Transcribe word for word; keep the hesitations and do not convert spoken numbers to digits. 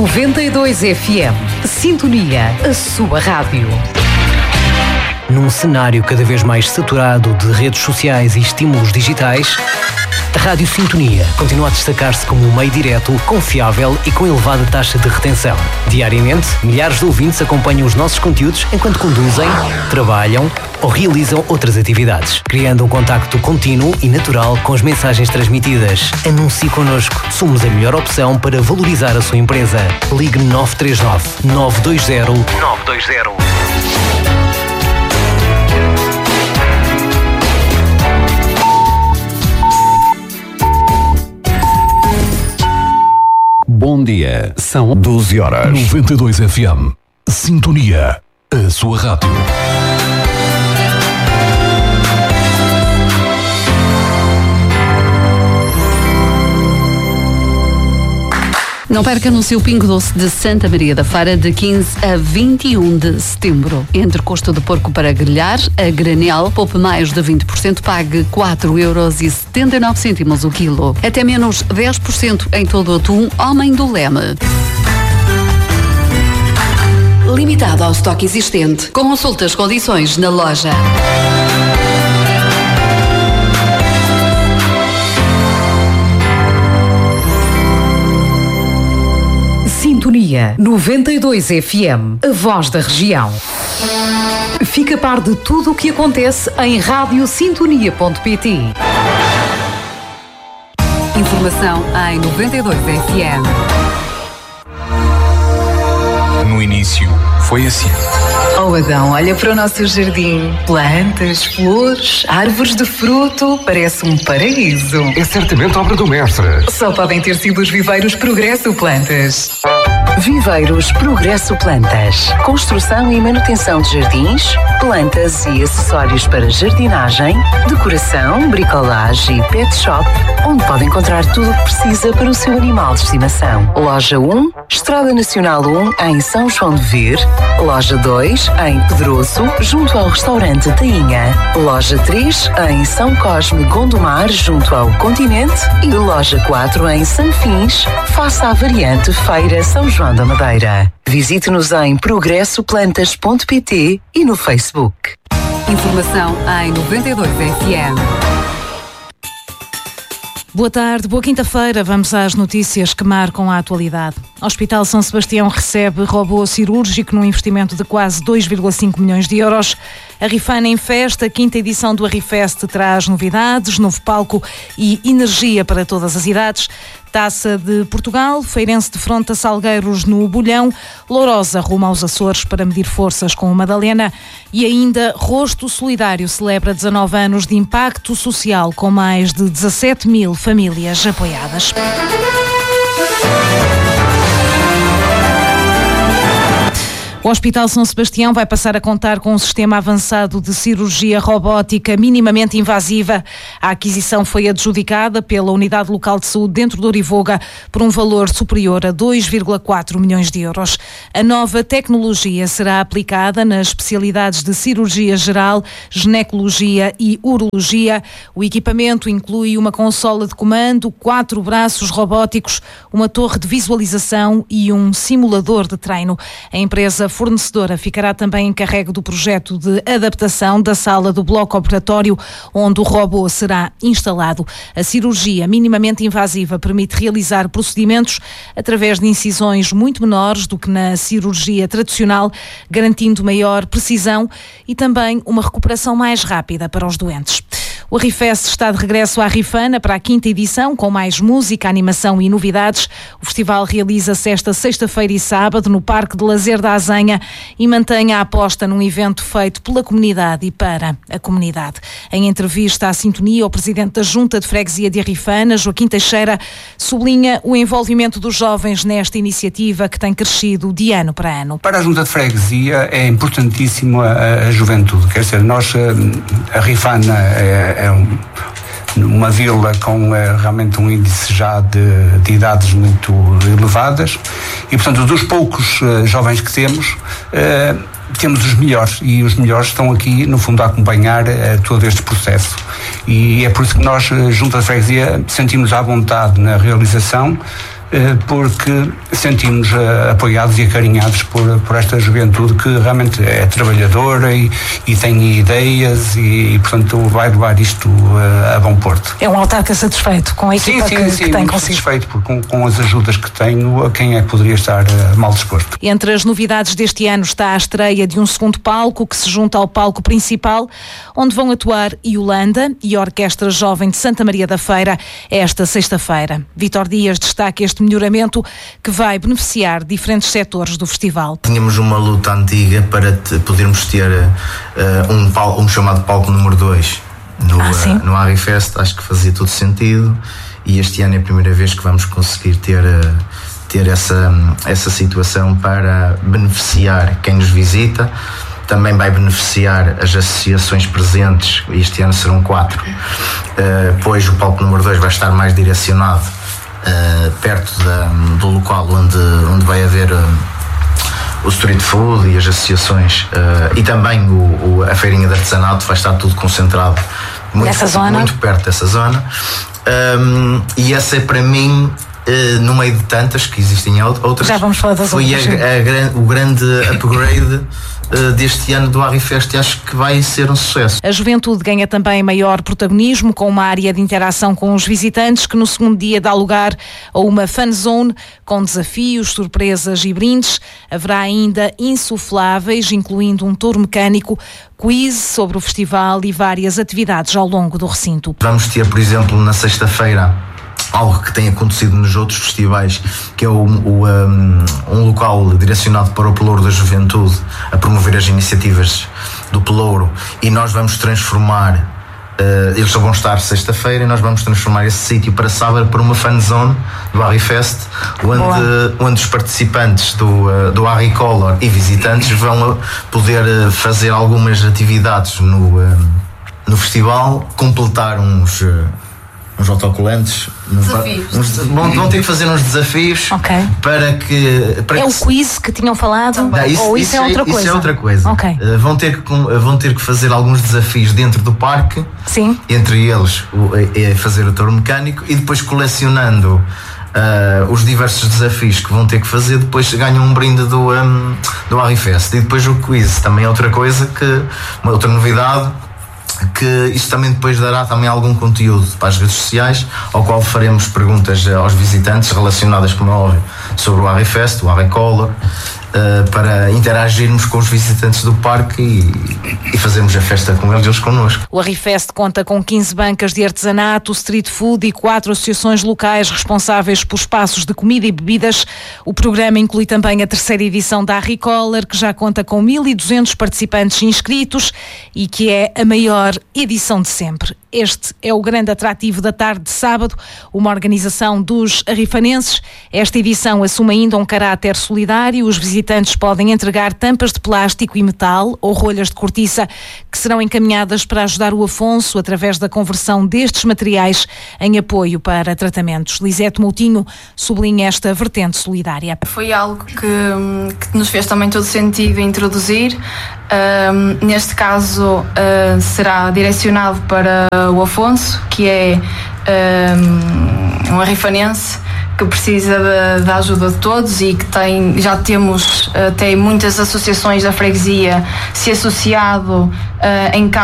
noventa e dois F M. Sintonia, a sua rádio. Num cenário cada vez mais saturado de redes sociais e estímulos digitais, a Rádio Sintonia continua a destacar-se como um meio direto, confiável e com elevada taxa de retenção. Diariamente, milhares de ouvintes acompanham os nossos conteúdos enquanto conduzem, trabalham ou realizam outras atividades, criando um contacto contínuo e natural com as mensagens transmitidas. Anuncie connosco. Somos a melhor opção para valorizar a sua empresa. Ligue nove três nove, nove dois zero, nove dois zero. Bom dia, são doze horas. noventa e dois F M. Sintonia, a sua rádio. Não perca no seu Pingo Doce de Santa Maria da Feira de quinze a vinte e um de setembro. Entre costo de porco para grelhar, a granel, poupe mais de vinte por cento, pague quatro euros e setenta e nove cêntimos o quilo. Até menos dez por cento em todo o atum Homem do Leme. Limitado ao estoque existente. Consulte as condições na loja. Sintonia noventa e dois F M, a voz da região. Fica a par de tudo o que acontece em rádio sintonia ponto pt. Informação em noventa e dois F M. No início, foi assim. Oh Adão, olha para o nosso jardim. Plantas, flores, árvores de fruto. Parece um paraíso. É certamente obra do mestre. Só podem ter sido os viveiros Progresso Plantas. Viveiros Progresso Plantas. Construção e manutenção de jardins, plantas e acessórios para jardinagem, decoração, bricolagem e pet shop, onde pode encontrar tudo o que precisa para o seu animal de estimação. Loja um, Estrada Nacional um, em São João de Vir. Loja dois, em Pedroso, junto ao restaurante Tainha. Loja três, em São Cosme, Gondomar, junto ao Continente. E loja quatro, em Sanfins, face à variante Feira São João da Madeira. Visite-nos em progresso plantas ponto pt e no Facebook. Informação em noventa e dois F M. Boa tarde, boa quinta-feira. Vamos às notícias que marcam a atualidade. O Hospital São Sebastião recebe robô cirúrgico num investimento de quase dois vírgula cinco milhões de euros. A Rifana em festa, a quinta edição do Arrifest traz novidades, novo palco e energia para todas as idades. Taça de Portugal, Feirense defronta Salgueiros no Bolhão, Lourosa rumo aos Açores para medir forças com o Madalena e ainda Rosto Solidário celebra dezanove anos de impacto social com mais de dezassete mil famílias apoiadas. O Hospital São Sebastião vai passar a contar com um sistema avançado de cirurgia robótica minimamente invasiva. A aquisição foi adjudicada pela Unidade Local de Saúde dentro de Orivoga por um valor superior a dois vírgula quatro milhões de euros. A nova tecnologia será aplicada nas especialidades de cirurgia geral, ginecologia e urologia. O equipamento inclui uma consola de comando, quatro braços robóticos, uma torre de visualização e um simulador de treino. A empresa fornecedora ficará também encarregue do projeto de adaptação da sala do bloco operatório, onde o robô será instalado. A cirurgia minimamente invasiva permite realizar procedimentos através de incisões muito menores do que na cirurgia tradicional, garantindo maior precisão e também uma recuperação mais rápida para os doentes. O Arrifest está de regresso à Rifana para a quinta edição, com mais música, animação e novidades. O festival realiza-se esta sexta-feira e sábado no Parque de Lazer da Azenha e mantém a aposta num evento feito pela comunidade e para a comunidade. Em entrevista à Sintonia, o presidente da Junta de Freguesia de Arrifana, Joaquim Teixeira, sublinha o envolvimento dos jovens nesta iniciativa que tem crescido de ano para ano. Para a Junta de Freguesia é importantíssimo a, a juventude. Quer dizer, nós, a Arrifana é É um, uma vila com é, realmente um índice já de, de idades muito elevadas e, portanto, dos poucos uh, jovens que temos, uh, temos os melhores e os melhores estão aqui, no fundo, a acompanhar uh, todo este processo. E é por isso que nós, uh, junto à freguesia, sentimos à vontade na realização porque sentimos apoiados e acarinhados por, por esta juventude que realmente é trabalhadora e, e tem ideias e, e, portanto, vai levar isto a, a bom porto. É um autarca satisfeito com a equipa sim, que, sim, sim, que tem muito consigo? satisfeito, porque com, com as ajudas que tenho, a quem é que poderia estar mal disposto. Entre as novidades deste ano está a estreia de um segundo palco que se junta ao palco principal, onde vão atuar Yolanda e a Orquestra Jovem de Santa Maria da Feira esta sexta-feira. Vítor Dias destaca este melhoramento que vai beneficiar diferentes setores do festival. Tínhamos uma luta antiga para te, podermos ter uh, um, palco, um chamado palco número dois no, ah, uh, no Arrifest. Acho que fazia todo sentido e este ano é a primeira vez que vamos conseguir ter, uh, ter essa, essa situação para beneficiar quem nos visita. Também vai beneficiar as associações presentes, este ano serão quatro, uh, pois o palco número dois vai estar mais direcionado uh, perto da, do local onde, onde vai haver uh, o street food e as associações, uh, e também o, o, a feirinha de artesanato vai estar tudo concentrado muito, nessa zona? muito perto dessa zona, um, e essa é para mim, Uh, no meio de tantas que existem outras, já vamos falar das foi outras, a, a, a, o grande upgrade uh, deste ano do Arrifest e acho que vai ser um sucesso. A juventude ganha também maior protagonismo com uma área de interação com os visitantes que no segundo dia dá lugar a uma fan zone com desafios, surpresas e brindes. Haverá ainda insufláveis, incluindo um touro mecânico, quiz sobre o festival e várias atividades ao longo do recinto. Vamos ter, por exemplo, na sexta-feira, algo que tem acontecido nos outros festivais, que é o, o, um, um local direcionado para o Pelouro da Juventude, a promover as iniciativas do Pelouro, e nós vamos transformar, uh, eles só vão estar sexta-feira, e nós vamos transformar esse sítio para sábado para uma fan zone do Arrifest, onde, onde os participantes do, uh, do Arricolor e visitantes vão poder uh, fazer algumas atividades no, uh, no festival, completar uns... Uh, uns autocolantes, desafios. Uns, vão, vão ter que fazer uns desafios okay. para que... Para é que o quiz que tinham falado? Não, isso, ou isso, isso é outra isso coisa? Isso é outra coisa. Okay. Uh, vão, ter que, vão ter que fazer alguns desafios dentro do parque. Sim. Entre eles o, é fazer o touro mecânico e depois colecionando uh, os diversos desafios que vão ter que fazer, depois ganham um brinde do, um, do Arrifest. E depois o quiz também é outra coisa, que, uma outra novidade, que isso também depois dará também algum conteúdo para as redes sociais, ao qual faremos perguntas aos visitantes relacionadas, como é óbvio, sobre o Arrifest, o Arricolor, uh, para interagirmos com os visitantes do parque e, e fazermos a festa com eles, eles connosco. O Arrifest conta com quinze bancas de artesanato, street food e quatro associações locais responsáveis por espaços de comida e bebidas. O programa inclui também a terceira edição da Arricolor, que já conta com mil e duzentos participantes inscritos e que é a maior edição de sempre. Este é o grande atrativo da tarde de sábado, uma organização dos arrifanenses. Esta edição assume ainda um caráter solidário. Os visitantes podem entregar tampas de plástico e metal ou rolhas de cortiça que serão encaminhadas para ajudar o Afonso através da conversão destes materiais em apoio para tratamentos. Lisete Moutinho sublinha esta vertente solidária. Foi algo que, que nos fez também todo sentido introduzir. Um, neste caso uh, será direcionado para o Afonso, que é um, um arrifanense que precisa de, da ajuda de todos e que tem, já temos uh, tem muitas associações da freguesia se associado uh, em